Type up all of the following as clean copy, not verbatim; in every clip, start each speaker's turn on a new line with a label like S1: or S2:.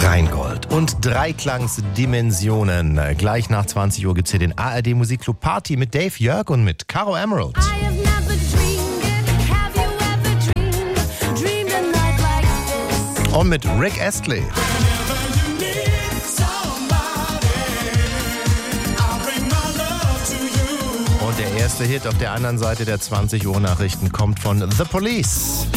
S1: Rheingold und Dreiklangsdimensionen. Gleich nach 20 Uhr gibt's hier den ARD Musikclub Party mit Dave Jörg und mit Caro Emerald. Und mit Rick Astley. Und der erste Hit auf der anderen Seite der 20 Uhr Nachrichten kommt von The Police.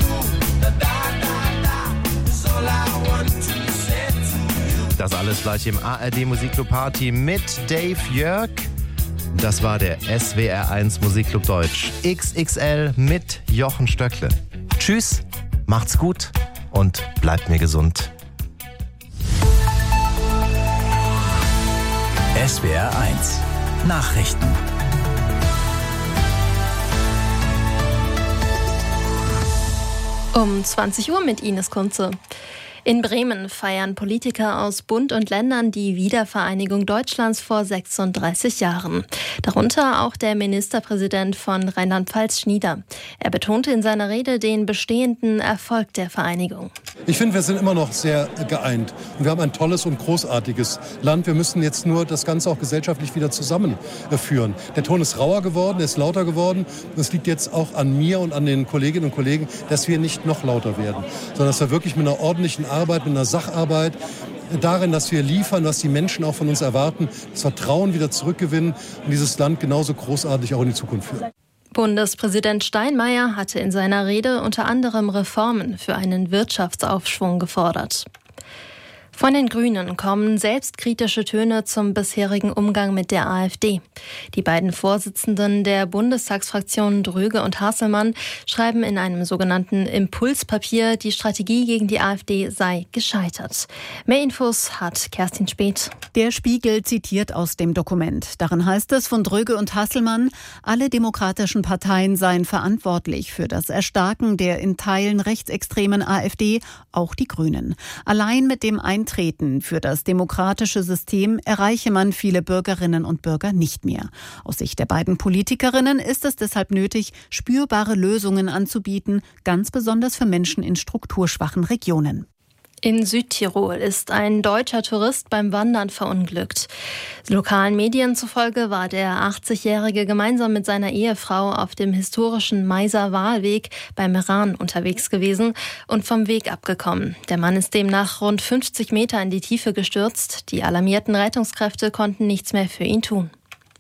S1: Das alles gleich im ARD Musikclub Party mit Dave Jörg. Das war der SWR1 Musikclub Deutsch XXL mit Jochen Stöckle. Tschüss, macht's gut und bleibt mir gesund.
S2: SWR1 Nachrichten.
S3: Um 20 Uhr mit Ines Kunze. In Bremen feiern Politiker aus Bund und Ländern die Wiedervereinigung Deutschlands vor 36 Jahren. Darunter auch der Ministerpräsident von Rheinland-Pfalz, Schnieder. Er betonte in seiner Rede den bestehenden Erfolg der Vereinigung.
S4: Ich finde, wir sind immer noch sehr geeint. Und wir haben ein tolles und großartiges Land. Wir müssen jetzt nur das Ganze auch gesellschaftlich wieder zusammenführen. Der Ton ist rauer geworden, er ist lauter geworden. Es liegt jetzt auch an mir und an den Kolleginnen und Kollegen, dass wir nicht noch lauter werden, sondern dass wir wirklich mit einer ordentlichen Arbeit, mit einer Sacharbeit, darin, dass wir liefern, was die Menschen auch von uns erwarten, das Vertrauen wieder zurückgewinnen und dieses Land genauso großartig auch in die Zukunft führen.
S3: Bundespräsident Steinmeier hatte in seiner Rede unter anderem Reformen für einen Wirtschaftsaufschwung gefordert. Von den Grünen kommen selbstkritische Töne zum bisherigen Umgang mit der AfD. Die beiden Vorsitzenden der Bundestagsfraktionen Dröge und Hasselmann schreiben in einem sogenannten Impulspapier, die Strategie gegen die AfD sei gescheitert. Mehr Infos hat Kerstin Speth.
S5: Der Spiegel zitiert aus dem Dokument. Darin heißt es von Dröge und Hasselmann, alle demokratischen Parteien seien verantwortlich für das Erstarken der in Teilen rechtsextremen AfD, auch die Grünen. Allein mit dem Eintreten für das demokratische System erreiche man viele Bürgerinnen und Bürger nicht mehr. Aus Sicht der beiden Politikerinnen ist es deshalb nötig, spürbare Lösungen anzubieten, ganz besonders für Menschen in strukturschwachen Regionen.
S3: In Südtirol ist ein deutscher Tourist beim Wandern verunglückt. Lokalen Medien zufolge war der 80-Jährige gemeinsam mit seiner Ehefrau auf dem historischen Meiser Wahlweg bei Meran unterwegs gewesen und vom Weg abgekommen. Der Mann ist demnach rund 50 Meter in die Tiefe gestürzt. Die alarmierten Rettungskräfte konnten nichts mehr für ihn tun.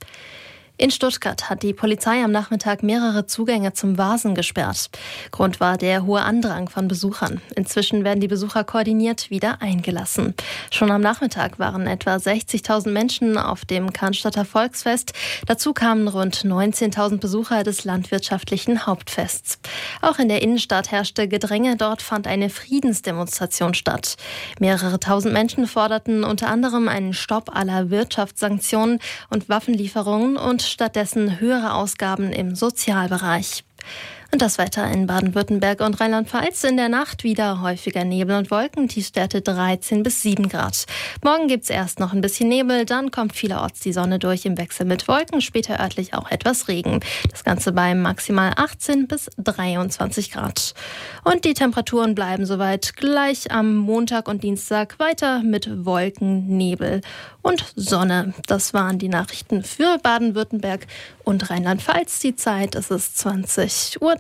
S3: In Stuttgart hat die Polizei am Nachmittag mehrere Zugänge zum Vasen gesperrt. Grund war der hohe Andrang von Besuchern. Inzwischen werden die Besucher koordiniert wieder eingelassen. Schon am Nachmittag waren etwa 60.000 Menschen auf dem Cannstatter Volksfest. Dazu kamen rund 19.000 Besucher des landwirtschaftlichen Hauptfests. Auch in der Innenstadt herrschte Gedränge. Dort fand eine Friedensdemonstration statt. Mehrere tausend Menschen forderten unter anderem einen Stopp aller Wirtschaftssanktionen und Waffenlieferungen und stattdessen höhere Ausgaben im Sozialbereich. Und das Wetter in Baden-Württemberg und Rheinland-Pfalz. In der Nacht wieder häufiger Nebel und Wolken, Tiefstwerte 13 bis 7 Grad. Morgen gibt's erst noch ein bisschen Nebel, dann kommt vielerorts die Sonne durch im Wechsel mit Wolken, später örtlich auch etwas Regen. Das Ganze bei maximal 18 bis 23 Grad. Und die Temperaturen bleiben soweit gleich am Montag und Dienstag weiter mit Wolken, Nebel und Sonne. Das waren die Nachrichten für Baden-Württemberg und Rheinland-Pfalz. Die Zeit, es ist 20:03 Uhr.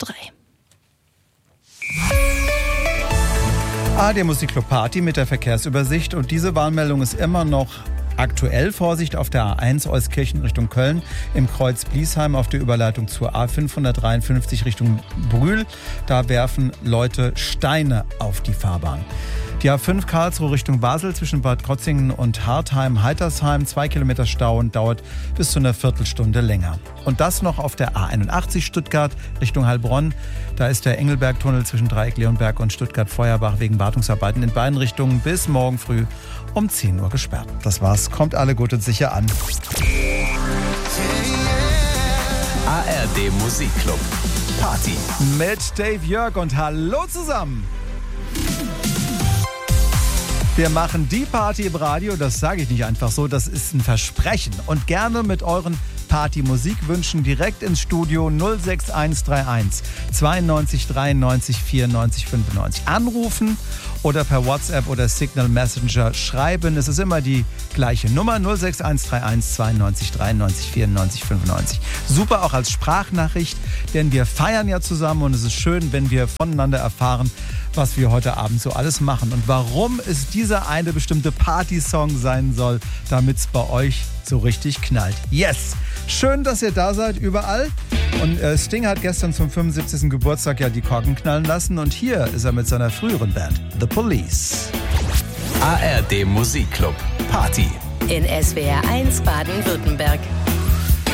S6: ARD Musikclub Party mit der Verkehrsübersicht und diese Warnmeldung ist immer noch aktuell. Vorsicht auf der A1 Euskirchen Richtung Köln, im Kreuz Bliesheim auf der Überleitung zur A553 Richtung Brühl. Da werfen Leute Steine auf die Fahrbahn. Die A5 Karlsruhe Richtung Basel zwischen Bad Krotzingen und Hartheim-Heitersheim. 2 Kilometer Stau und dauert bis zu einer Viertelstunde länger. Und das noch auf der A81 Stuttgart Richtung Heilbronn. Da ist der Engelbergtunnel zwischen Dreieck Leonberg und Stuttgart-Feuerbach wegen Wartungsarbeiten in beiden Richtungen bis morgen früh um 10 Uhr gesperrt. Das war's. Kommt alle gut und sicher an.
S2: ARD Musikclub Party
S6: Mit Dave Jörg und hallo zusammen. Wir machen die Party im Radio, das sage ich nicht einfach so, das ist ein Versprechen. Und gerne mit euren Partymusik wünschen, direkt ins Studio 06131 92 93 94 95 anrufen oder per WhatsApp oder Signal Messenger schreiben. Es ist immer die gleiche Nummer 06131 92 93 94 95. Super auch als Sprachnachricht, denn wir feiern ja zusammen und es ist schön, wenn wir voneinander erfahren, was wir heute Abend so alles machen und warum es dieser eine bestimmte Partysong sein soll, damit es bei euch so richtig knallt. Yes! Schön, dass ihr da seid, überall. Und Sting hat gestern zum 75. Geburtstag ja die Korken knallen lassen und hier ist er mit seiner früheren Band, The Police.
S2: ARD Musikclub Party
S7: in SWR 1 Baden-Württemberg.